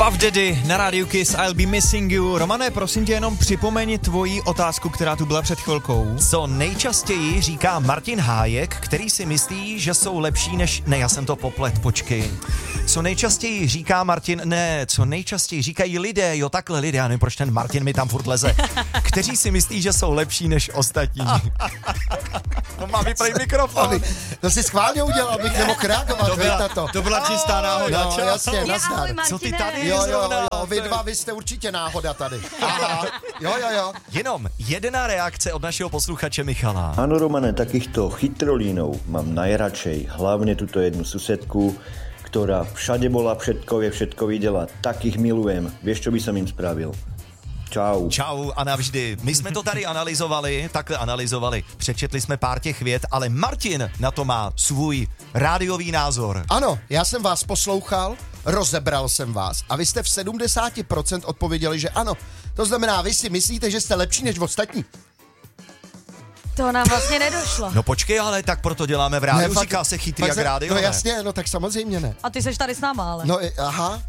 Puff Daddy na rádiu Kiss, I'll be missing you. Romane, prosím tě, jenom připomeň tvoji otázku, která tu byla před chvilkou. Co nejčastěji říká Martin Hájek, který si myslí, že jsou lepší než... Ne, já jsem to poplet, počkej. Co nejčastěji říká Martin... Ne, co nejčastěji říkají lidé, jo takhle lidé, já nevím, proč ten Martin mi tam furt leze, kteří si myslí, že jsou lepší než ostatní. No má vyplej mikrofon. To si schválně udělal, abych nemohl reagovat na to. To byla čistá náhoda. No, jasně, nazdar. Co ty tady Jo, zrovna? vy jste určitě náhoda tady. Aha. Jo. Jenom jedna reakce od našeho posluchače Michala. Áno, Romane, takýchto chytrolínov mám najradšej. Hlavne túto jednu susedku, ktorá všade bola, všetko videla. Takých milujem. Vieš, čo by som im spravil? Čau. Čau a navždy. My jsme to tady analyzovali, přečetli jsme pár těch vět, ale Martin na to má svůj rádiový názor. Ano, já jsem vás poslouchal, rozebral jsem vás a vy jste v 70% odpověděli, že ano. To znamená, vy si myslíte, že jste lepší než ostatní. To nám vlastně nedošlo. No počkej, ale tak proto děláme v rádiu, Ne, říká se chytrý jak rádio. No jasně, no tak samozřejmě ne. A ty seš tady s náma, ale. No aha.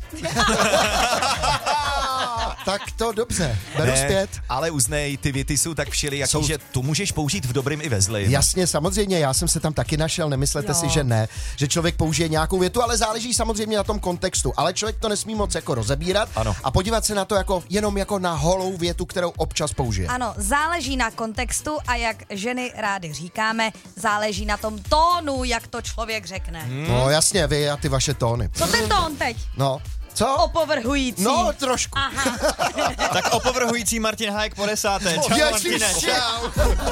Tak to dobře, beru zpět. Ale uznej, ty věty jsou tak všelijaký, že tu můžeš použít v dobrým i ve zlým. Jasně, samozřejmě, já jsem se tam taky našel, nemyslete si, že ne, že člověk použije nějakou větu, ale záleží samozřejmě na tom kontextu, ale člověk to nesmí moc jako rozebírat a podívat se na to jako jenom jako na holou větu, kterou občas použije. Ano, záleží na kontextu a jak ženy rády říkáme, záleží na tom tónu, jak to člověk řekne. No jasně, vy a ty vaše tóny. Co ten tón teď? No, co? Opovrhující. No, trošku. Aha. Tak opovrhující Martin Hájek po 10. Čau, Martine. Čau.